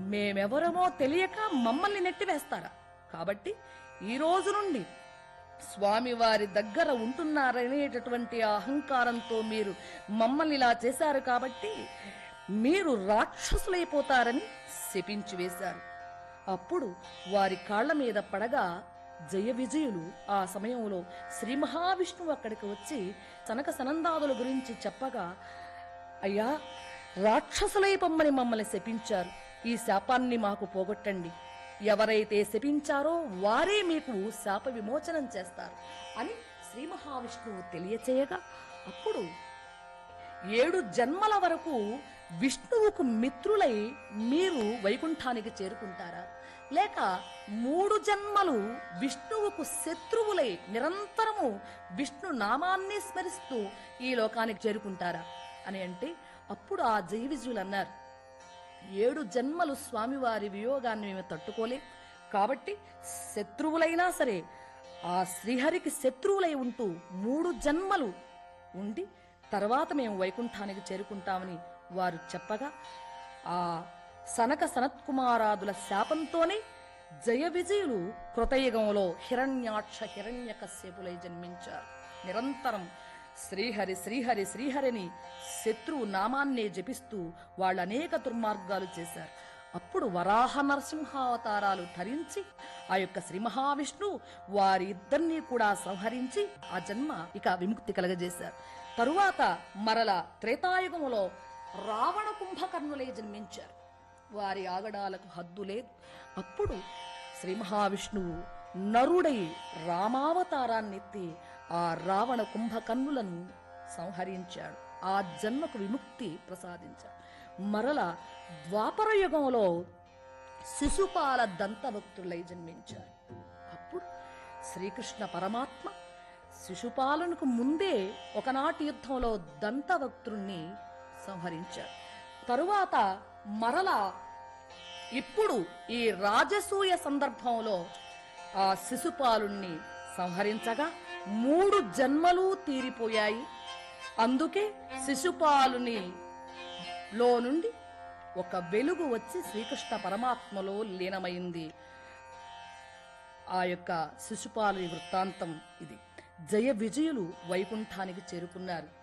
మేమెవరమో తెలియక మమ్మల్ని నెట్టివేస్తారా? కాబట్టి ఈ రోజు నుండి స్వామివారి దగ్గర ఉంటున్నారనేటటువంటి అహంకారంతో మీరు మమ్మల్ని ఇలా చేశారు కాబట్టి మీరు రాక్షసులైపోతారని శపించి వేశారు. అప్పుడు వారి కాళ్ల మీద పడగా జయ విజయులు ఆ సమయంలో శ్రీ మహావిష్ణువు అక్కడికి వచ్చి సనక సనందాదుల గురించి చెప్పగా, అయ్యా, రాక్షసులైపమ్మని మమ్మల్ని శపించారు, ఈ శాపాన్ని మాకు పోగొట్టండి, ఎవరైతే శపించారో వారే మీకు శాప విమోచనం చేస్తారు అని శ్రీ మహావిష్ణువు తెలియచేయగా, అప్పుడు 7 జన్మల వరకు విష్ణువుకు మిత్రులై మీరు వైకుంఠానికి చేరుకుంటారా, లేక 3 జన్మలు విష్ణువుకు శత్రువులై నిరంతరము విష్ణు నామాన్ని స్మరిస్తూ ఈ లోకానికి చేరుకుంటారా అని అంటే, అప్పుడు ఆ జయ విజయులు అన్నారు, 7 జన్మలు స్వామివారి వియోగాన్ని మేము తట్టుకోలేం, కాబట్టి శత్రువులైనా సరే ఆ శ్రీహరికి శత్రువులై ఉంటూ 3 జన్మలు ఉండి తర్వాత మేము వైకుంఠానికి చేరుకుంటామని వారు చెప్పగా, ఆ సనక సనత్కుమారాదుల శాపంతోనే జయ విజయులు కృతయుగంలో హిరణ్యాక్ష హిరణ్యకశ్యపులై జన్మించారు. నిరంతరం శ్రీహరి శ్రీహరి శ్రీహరిని శత్రువు నామాన్నే జపిస్తూ వాళ్ళు అనేక దుర్మార్గాలు చేశారు. అప్పుడు వరాహ నరసింహావతారాలు ధరించి ఆ యొక్క శ్రీ మహావిష్ణువు వారి ఇద్దరినీ కూడా సంహరించి ఆ జన్మ ఇక విముక్తి కలగజేశారు. తరువాత మరల త్రేతాయుగంలో రావణ కుంభకర్ణులే జన్మించారు. వారి ఆగడాలకు హద్దు లేదు. అప్పుడు శ్రీ మహావిష్ణువు నరుడై రామావతారాన్నెత్తి ఆ రావణ కుంభకర్ణులను సంహరించాడు. ఆ జన్మకు విముక్తి ప్రసాదించాడు. మరల ద్వాపర యుగంలో శిశుపాల దంతభక్తులై జన్మించారు. అప్పుడు శ్రీకృష్ణ పరమాత్మ శిశుపాలనకు ముందే ఒకనాటి యుద్ధంలో దంతభక్తుణ్ణి సంహరించారు. తరువాత మరల ఇప్పుడు ఈ రాజసూయ సందర్భంలో ఆ శిశుపాలుణ్ణి సంహరించగా 3 జన్మలు తీరిపోయాయి. అందుకే శిశుపాలుని లో నుండి ఒక వెలుగు వచ్చి శ్రీకృష్ణ పరమాత్మలో లీనమైంది. ఆ యొక్క శిశుపాలుని వృత్తాంతం ఇది. జయ విజయులు వైకుంఠానికి చేరుకున్నారు.